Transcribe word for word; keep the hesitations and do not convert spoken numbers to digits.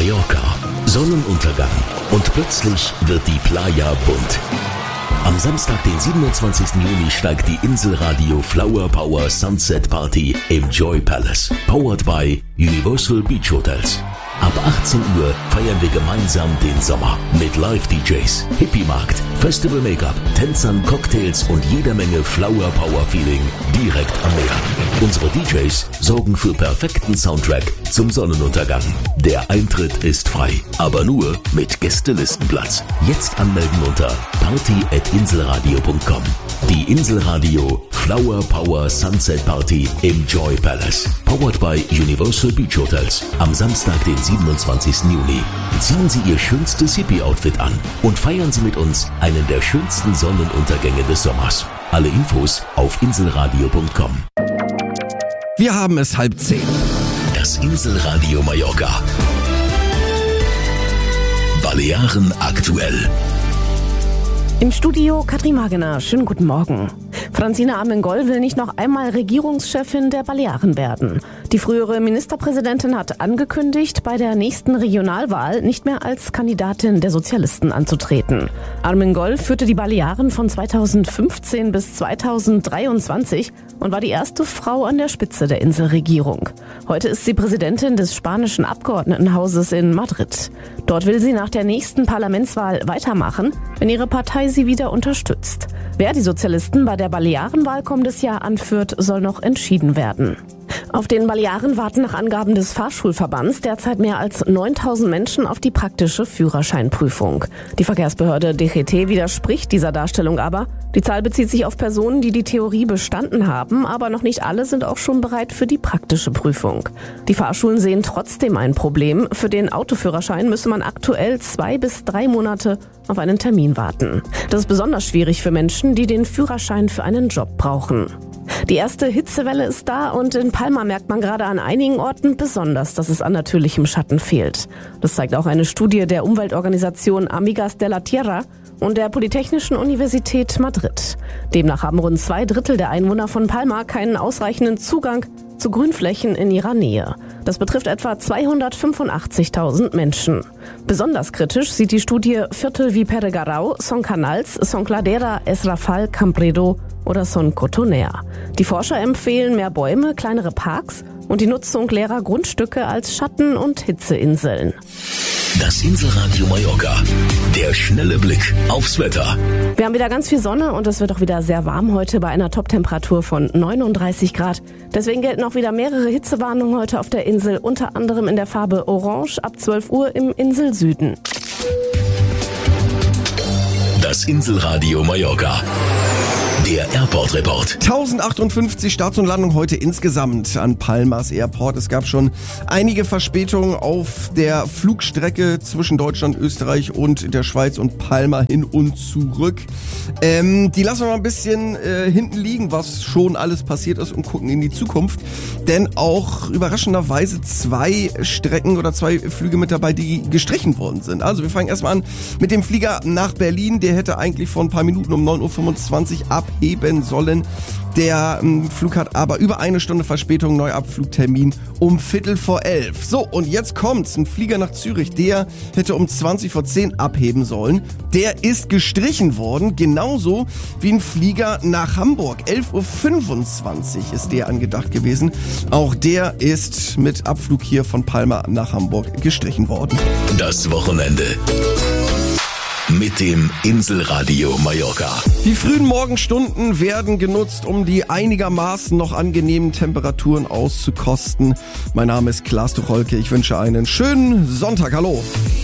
Mallorca. Sonnenuntergang. Und plötzlich wird die Playa bunt. Am Samstag, den siebenundzwanzigsten Juni, steigt die Inselradio Flower Power Sunset Party im Joy Palace. Powered by Universal Beach Hotels. Ab achtzehn Uhr feiern wir gemeinsam den Sommer mit Live-D Js, Hippie-Markt, Festival-Make-up, Tänzern, Cocktails und jeder Menge Flower-Power-Feeling direkt am Meer. Unsere D Js sorgen für perfekten Soundtrack zum Sonnenuntergang. Der Eintritt ist frei, aber nur mit Gästelistenplatz. Jetzt anmelden unter party at inselradio punkt com. Die Inselradio Flower Power Sunset Party im Joy Palace. Powered by Universal Beach Hotels. Am Samstag, den siebenundzwanzigsten Juni. Ziehen Sie Ihr schönstes Hippie-Outfit an und feiern Sie mit uns einen der schönsten Sonnenuntergänge des Sommers. Alle Infos auf inselradio punkt com. Wir haben es halb zehn. Das Inselradio Mallorca. Balearen aktuell. Im Studio Katrin Magener. Schönen guten Morgen. Francina Armengol will nicht noch einmal Regierungschefin der Balearen werden. Die frühere Ministerpräsidentin hat angekündigt, bei der nächsten Regionalwahl nicht mehr als Kandidatin der Sozialisten anzutreten. Armengol führte die Balearen von zweitausendfünfzehn bis zweitausenddreiundzwanzig und war die erste Frau an der Spitze der Inselregierung. Heute ist sie Präsidentin des spanischen Abgeordnetenhauses in Madrid. Dort will sie nach der nächsten Parlamentswahl weitermachen, wenn ihre Partei sie wieder unterstützt. Wer die Sozialisten bei der Balearenwahl kommendes Jahr anführt, soll noch entschieden werden. Auf den Balearen warten nach Angaben des Fahrschulverbands derzeit mehr als neuntausend Menschen auf die praktische Führerscheinprüfung. Die Verkehrsbehörde D G T widerspricht dieser Darstellung aber. Die Zahl bezieht sich auf Personen, die die Theorie bestanden haben, aber noch nicht alle sind auch schon bereit für die praktische Prüfung. Die Fahrschulen sehen trotzdem ein Problem. Für den Autoführerschein müsse man aktuell zwei bis drei Monate auf einen Termin warten. Das ist besonders schwierig für Menschen, die den Führerschein für einen Job brauchen. Die erste Hitzewelle ist da und in Palma merkt man gerade an einigen Orten besonders, dass es an natürlichem Schatten fehlt. Das zeigt auch eine Studie der Umweltorganisation Amigas de la Tierra und der Polytechnischen Universität Madrid. Demnach haben rund zwei Drittel der Einwohner von Palma keinen ausreichenden Zugang zu Grünflächen in ihrer Nähe. Das betrifft etwa zweihundertfünfundachtzigtausend Menschen. Besonders kritisch sieht die Studie Viertel wie Peregarau, Son Canals, Son Cladera, Es Rafal, Campredó oder Son Cotonera. Die Forscher empfehlen mehr Bäume, kleinere Parks und die Nutzung leerer Grundstücke als Schatten- und Hitzeinseln. Das Inselradio Mallorca. Der schnelle Blick aufs Wetter. Wir haben wieder ganz viel Sonne und es wird auch wieder sehr warm heute bei einer Toptemperatur von neununddreißig Grad. Deswegen gelten auch wieder mehrere Hitzewarnungen heute auf der Insel, unter anderem in der Farbe Orange ab zwölf Uhr im Inselsüden. Das Inselradio Mallorca. Der Airport Report. tausendachthundertfünfzig Starts und Landungen heute insgesamt an Palmas Airport. Es gab schon einige Verspätungen auf der Flugstrecke zwischen Deutschland, Österreich und der Schweiz und Palma hin und zurück. Ähm, die lassen wir mal ein bisschen äh, hinten liegen, was schon alles passiert ist, und gucken in die Zukunft. Denn auch überraschenderweise zwei Strecken oder zwei Flüge mit dabei, die gestrichen worden sind. Also wir fangen erstmal an mit dem Flieger nach Berlin. Der hätte eigentlich vor ein paar Minuten um neun Uhr fünfundzwanzig abheben sollen. Der ähm, Flug hat aber über eine Stunde Verspätung, Neuabflugtermin um Viertel vor elf. So, und jetzt kommt's. Ein Flieger nach Zürich, der hätte um zwanzig vor zehn abheben sollen. Der ist gestrichen worden, genauso wie ein Flieger nach Hamburg. elf Uhr fünfundzwanzig ist der angedacht gewesen. Auch der ist mit Abflug hier von Palma nach Hamburg gestrichen worden. Das Wochenende mit dem Inselradio Mallorca. Die frühen Morgenstunden werden genutzt, um die einigermaßen noch angenehmen Temperaturen auszukosten. Mein Name ist Klaas Tucholke. Ich wünsche einen schönen Sonntag. Hallo.